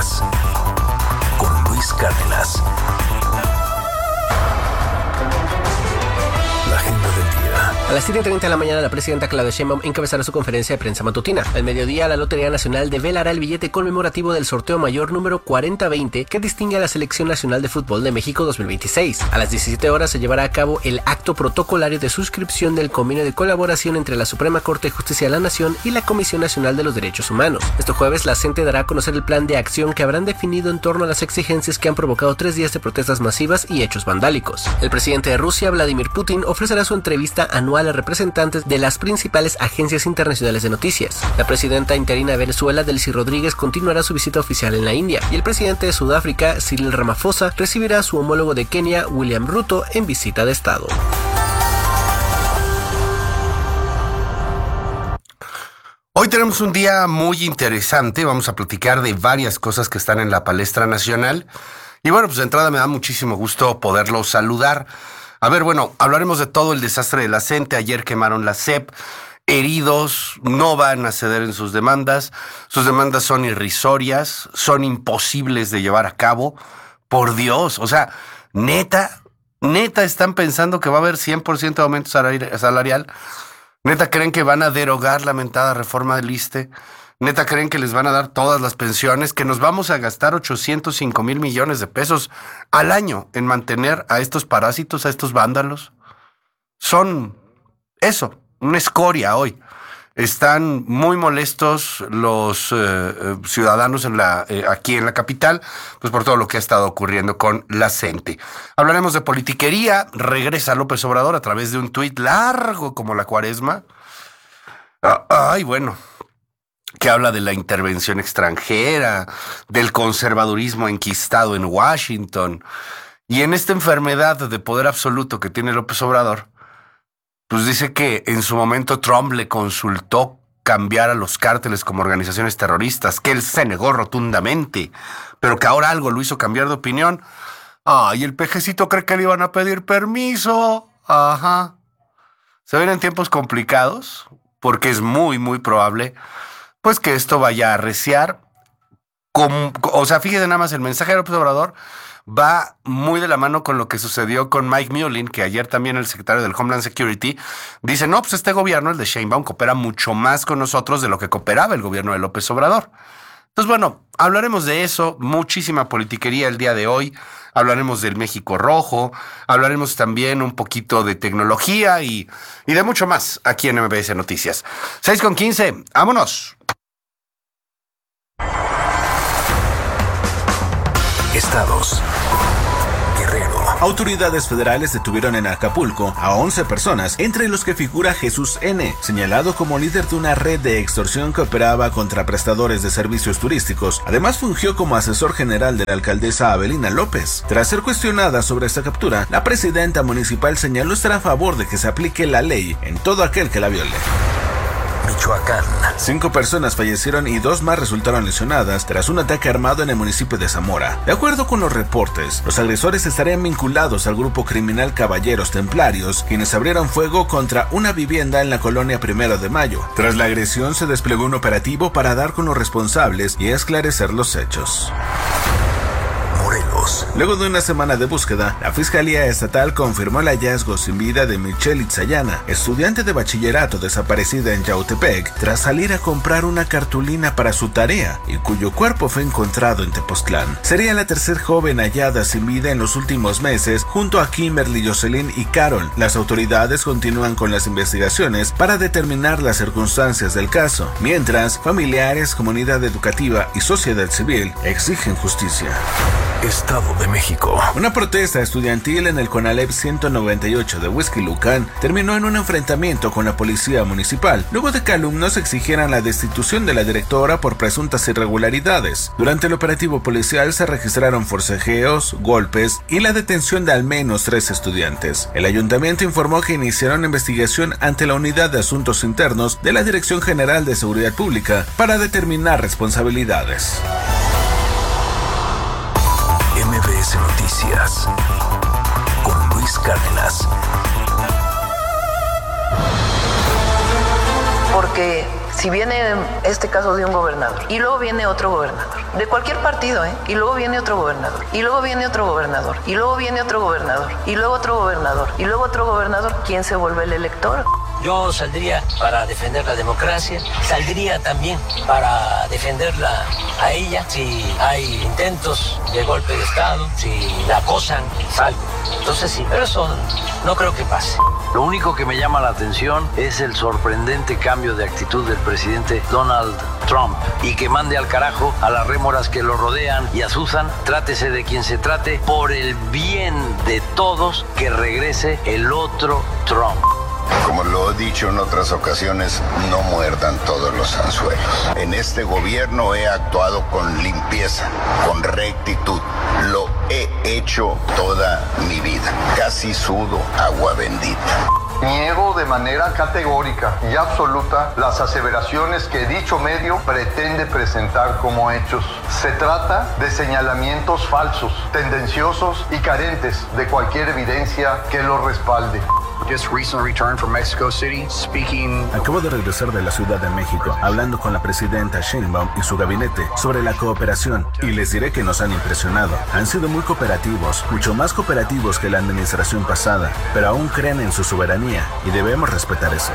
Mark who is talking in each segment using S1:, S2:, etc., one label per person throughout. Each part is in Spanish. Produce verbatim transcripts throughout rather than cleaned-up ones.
S1: Noticias con Luis Cárdenas. La agenda del día.
S2: A las siete treinta de la mañana, la presidenta Claudia Sheinbaum encabezará su conferencia de prensa matutina. Al mediodía, la Lotería Nacional develará el billete conmemorativo del sorteo mayor número cuarenta veinte que distingue a la Selección Nacional de Fútbol de México dos mil veintiséis. A las diecisiete horas se llevará a cabo el acto protocolario de suscripción del convenio de colaboración entre la Suprema Corte de Justicia de la Nación y la Comisión Nacional de los Derechos Humanos. Este jueves, la C E N T E dará a conocer el plan de acción que habrán definido en torno a las exigencias que han provocado tres días de protestas masivas y hechos vandálicos. El presidente de Rusia, Vladimir Putin, ofrecerá su entrevista anual a representantes de las principales agencias internacionales de noticias. La presidenta interina de Venezuela, Delcy Rodríguez, continuará su visita oficial en la India, y el presidente de Sudáfrica, Cyril Ramaphosa, recibirá a su homólogo de Kenia, William Ruto, en visita de Estado.
S3: Hoy tenemos un día muy interesante, vamos a platicar de varias cosas que están en la palestra nacional, y bueno, pues de entrada me da muchísimo gusto poderlo saludar. A ver, bueno, hablaremos de todo el desastre de la C E N T E. Ayer quemaron la C E P, heridos, no van a ceder en sus demandas. Sus demandas son irrisorias, son imposibles de llevar a cabo. Por Dios, o sea, neta, neta están pensando que va a haber cien por ciento de aumento salarial. Neta creen que van a derogar la mentada reforma del ISSSTE. Neta creen que les van a dar todas las pensiones, que nos vamos a gastar ochocientos cinco mil millones de pesos al año en mantener a estos parásitos, a estos vándalos. Son eso, una escoria hoy. Están muy molestos los eh, ciudadanos en la, eh, aquí en la capital, pues por todo lo que ha estado ocurriendo con la C E N T E. Hablaremos de politiquería. Regresa López Obrador a través de un tuit largo como la cuaresma. Ay, bueno, que habla de la intervención extranjera, del conservadurismo enquistado en Washington. Y en esta enfermedad de poder absoluto que tiene López Obrador, pues dice que en su momento Trump le consultó cambiar a los cárteles como organizaciones terroristas, que él se negó rotundamente, pero que ahora algo lo hizo cambiar de opinión. Ay, el pejecito cree que le iban a pedir permiso. Ajá. Se vienen tiempos complicados, porque es muy, muy probable pues que esto vaya a arreciar. Con, o sea, fíjense nada más, el mensaje de López Obrador va muy de la mano con lo que sucedió con Mike Mullin, que ayer también el secretario del Homeland Security dice, no, pues este gobierno, el de Sheinbaum, coopera mucho más con nosotros de lo que cooperaba el gobierno de López Obrador. Entonces, bueno, hablaremos de eso, muchísima politiquería el día de hoy, hablaremos del México Rojo, hablaremos también un poquito de tecnología y, y de mucho más aquí en M B S Noticias. seis con quince, vámonos.
S1: Estados. Guerrero.
S4: Autoridades federales detuvieron en Acapulco a once personas, entre los que figura Jesús N., señalado como líder de una red de extorsión que operaba contra prestadores de servicios turísticos. Además fungió como asesor general de la alcaldesa Abelina López. Tras ser cuestionada sobre esta captura, la presidenta municipal señaló estar a favor de que se aplique la ley en todo aquel que la viole.
S1: Michoacán.
S4: Cinco personas fallecieron y dos más resultaron lesionadas tras un ataque armado en el municipio de Zamora. De acuerdo con los reportes, los agresores estarían vinculados al grupo criminal Caballeros Templarios, quienes abrieron fuego contra una vivienda en la colonia Primero de Mayo. Tras la agresión se desplegó un operativo para dar con los responsables y esclarecer los hechos.
S1: Morelos.
S4: Luego de una semana de búsqueda, la Fiscalía Estatal confirmó el hallazgo sin vida de Michelle Itzayana, estudiante de bachillerato desaparecida en Yautepec, tras salir a comprar una cartulina para su tarea y cuyo cuerpo fue encontrado en Tepoztlán. Sería la tercer joven hallada sin vida en los últimos meses, junto a Kimberly, Jocelyn y Carol. Las autoridades continúan con las investigaciones para determinar las circunstancias del caso, mientras familiares, comunidad educativa y sociedad civil exigen justicia.
S1: Estado de México.
S4: Una protesta estudiantil en el Conalep ciento noventa y ocho de Huixquilucan terminó en un enfrentamiento con la policía municipal, luego de que alumnos exigieran la destitución de la directora por presuntas irregularidades. Durante el operativo policial se registraron forcejeos, golpes y la detención de al menos tres estudiantes. El ayuntamiento informó que iniciaron investigación ante la Unidad de Asuntos Internos de la Dirección General de Seguridad Pública para determinar responsabilidades.
S1: M B S Noticias con Luis Cárdenas.
S5: Porque Si viene este caso de un gobernador y luego viene otro gobernador, de cualquier partido, ¿eh? Y luego viene otro gobernador, y luego viene otro gobernador, y luego viene otro gobernador, y luego otro gobernador, y luego otro gobernador, ¿quién se vuelve el elector?
S6: Yo saldría para defender la democracia, saldría también para defenderla a ella si hay intentos de golpe de Estado, si la acosan, salgo. Entonces sí, pero eso no creo que pase.
S7: Lo único que me llama la atención es el sorprendente cambio de actitud del presidente Donald Trump y que mande al carajo a las rémoras que lo rodean y a Susan, trátese de quien se trate, por el bien de todos, que regrese el otro Trump.
S8: Como lo he dicho en otras ocasiones, no muerdan todos los anzuelos. En este gobierno he actuado con limpieza, con rectitud. Lo he hecho toda mi vida. Casi sudo agua bendita.
S9: Niego de manera categórica y absoluta las aseveraciones que dicho medio pretende presentar como hechos. Se trata de señalamientos falsos, tendenciosos y carentes de cualquier evidencia que los respalde.
S10: Just recently returned from Mexico City, speaking...
S4: Acabo de regresar de la Ciudad de México, hablando con la presidenta Sheinbaum y su gabinete sobre la cooperación, y les diré que nos han impresionado. Han sido muy cooperativos, mucho más cooperativos que la administración pasada, pero aún creen en su soberanía y debemos respetar eso.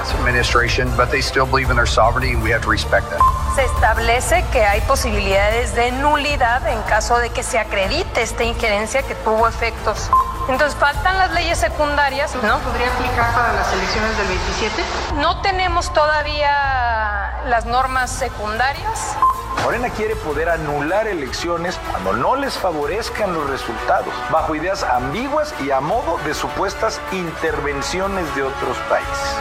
S11: Se establece que hay posibilidades de nulidad en caso de que se acredite esta injerencia que tuvo efectos. Entonces faltan las leyes secundarias, ¿no?
S12: ¿Podría aplicar para las elecciones del veintisiete?
S11: No tenemos todavía las normas secundarias.
S13: Morena quiere poder anular elecciones cuando no les favorezcan los resultados, bajo ideas ambiguas y a modo de supuestas intervenciones de otros países.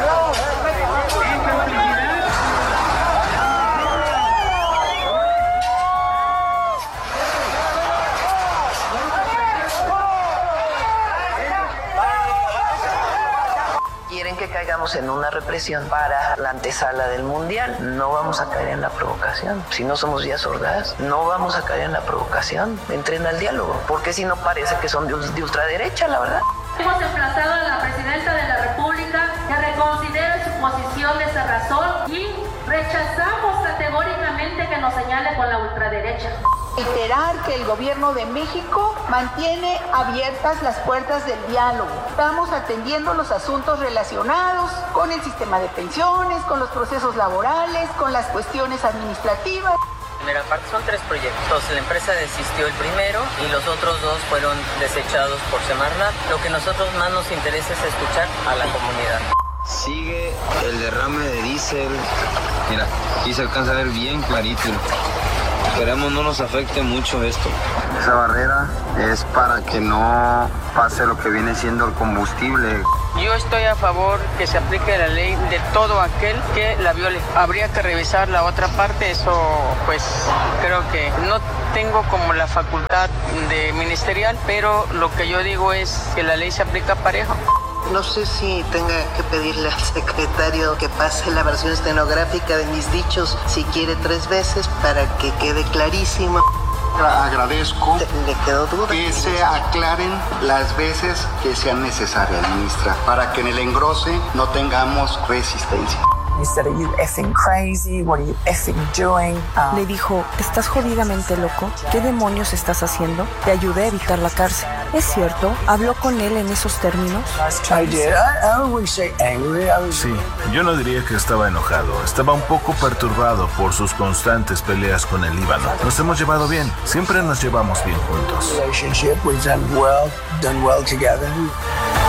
S5: Quieren que caigamos en una represión para la antesala del mundial. No vamos a caer en la provocación. Si no somos vías sordas, no vamos a caer en la provocación. Entren al diálogo, porque si no parece que son de, de ultraderecha, la verdad.
S14: Hemos emplazado a la presidenta de la República que reconsidere su posición de cerrazón y rechazamos categóricamente que nos señale con la ultraderecha.
S15: Reiterar que el gobierno de México mantiene abiertas las puertas del diálogo. Estamos atendiendo los asuntos relacionados con el sistema de pensiones, con los procesos laborales, con las cuestiones administrativas.
S16: Mira, aparte son tres proyectos. La empresa desistió el primero y los otros dos fueron desechados por Semarnat. Lo que a nosotros más nos interesa es escuchar a la comunidad.
S17: Sigue el derrame de diésel. Mira, aquí se alcanza a ver bien clarito. Esperemos no nos afecte mucho esto. Esa barrera es para que no pase lo que viene siendo el combustible.
S16: Yo estoy a favor que se aplique la ley de todo aquel que la viole. Habría que revisar la otra parte, eso pues creo que no tengo como la facultad de ministerial, pero lo que yo digo es que la ley se aplica parejo.
S18: No sé si tenga que pedirle al secretario que pase la versión estenográfica de mis dichos, si quiere tres veces, para que quede clarísimo.
S9: Agradezco
S18: ¿Le quedó duda?
S9: que se aclaren las veces que sean necesarias, ministra, para que en el engrose no tengamos resistencia.
S19: Le dijo, ¿estás jodidamente loco? ¿Qué demonios estás haciendo? Te ayudé a evitar la cárcel. ¿Es cierto? ¿Habló con él en esos términos?
S4: Sí, yo no diría que estaba enojado. Estaba un poco perturbado por sus constantes peleas con el Líbano. Nos hemos llevado bien. Siempre nos llevamos bien juntos.